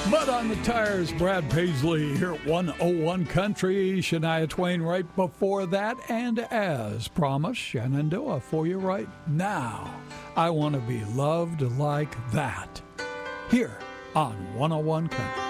Mud on the Tires, Brad Paisley here at 101 Country. Shania Twain right before that. And as promised, Shenandoah for you right now. I want to be loved like that. Here on 101 Country.